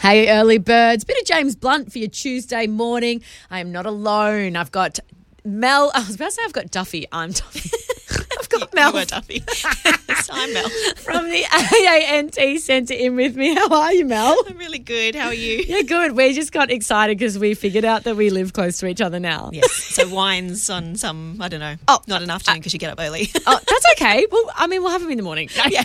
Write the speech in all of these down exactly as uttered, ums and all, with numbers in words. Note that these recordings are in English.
Hey, early birds. Bit of James Blunt for your Tuesday morning. I am not alone. I've got Mel. I was about to say I've got Duffy. I'm Duffy. I've got you, Mel. You were Duffy. I'm Mel. From the A A N T Centre in with me. How are you, Mel? I'm really good. How are you? Yeah, good. We just got excited because we figured out that we live close to each other now. Yes. So wines on some, I don't know, Oh, not an afternoon because you get up early. Oh, that's okay. Well, I mean, we'll have them in the morning. Yeah.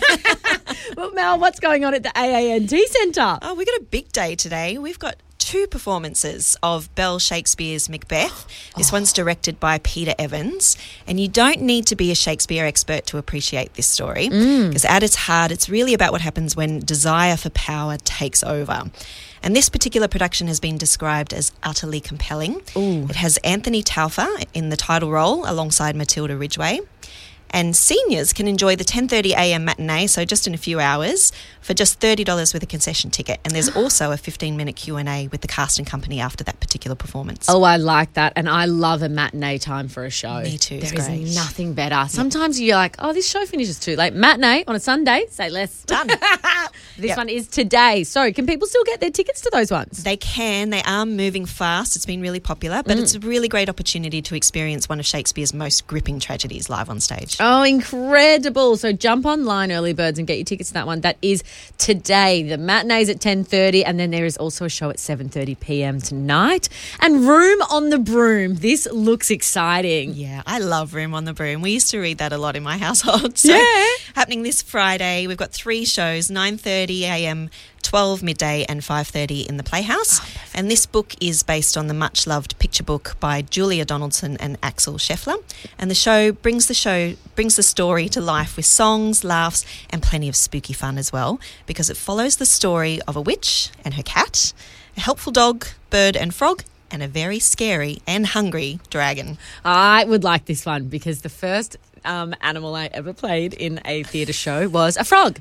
Well, Mel, what's going on at the A A N T Centre? Oh, we've got a big day today. We've got two performances of Bell Shakespeare's Macbeth. This oh. one's directed by Peter Evans, and you don't need to be a Shakespeare expert to appreciate this story because mm. at its heart, it's really about what happens when desire for power takes over. And this particular production has been described as utterly compelling. Ooh. It has Anthony Taufer in the title role alongside Matilda Ridgway. And seniors can enjoy the ten thirty a m matinee, so just in a few hours, for just thirty dollars with a concession ticket. And there's also a fifteen-minute Q and A with the cast and company after that particular performance. Oh, I like that. And I love a matinee time for a show. Me too. There it's is great. nothing better. Sometimes you're like, oh, this show finishes too late. Matinee on a Sunday, say less. Done. This yep. one is today. So can people still get their tickets to those ones? They can. They are moving fast. It's been really popular, but mm. it's a really great opportunity to experience one of Shakespeare's most gripping tragedies live on stage. Oh, incredible. So jump online, early birds, and get your tickets to that one. That is today. The matinee's at ten thirty, and then there is also a show at seven thirty p m tonight. And Room on the Broom. This looks exciting. Yeah, I love Room on the Broom. We used to read that a lot in my household. So yeah. Happening this Friday. We've got three shows, nine thirty a m, twelve midday and five thirty in the Playhouse. Oh, and this book is based on the much-loved picture book by Julia Donaldson and Axel Scheffler. And the show brings the show brings the story to life with songs, laughs and plenty of spooky fun as well, because it follows the story of a witch and her cat, a helpful dog, bird and frog, and a very scary and hungry dragon. I would like this one because the first um, animal I ever played in a theatre show was a frog.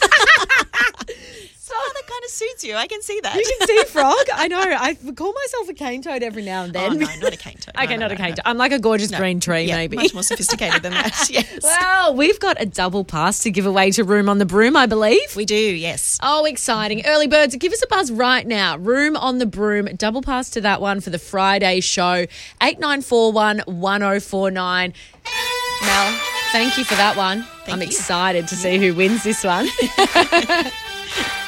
Oh, that kind of suits you. I can see that. You can see frog. I know. I call myself a cane toad every now and then. Oh, no, not a cane toad. Okay, no, not no, a cane no. toad. I'm like a gorgeous no. green tree, yeah, maybe. Much more sophisticated than that, yes. Well, we've got a double pass to give away to Room on the Broom, I believe. We do, yes. Oh, exciting. Early birds, give us a buzz right now. Room on the Broom, double pass to that one for the Friday show. eight nine four one, one oh four nine. Mel, thank you for that one. Thank I'm you. excited to see who wins this one.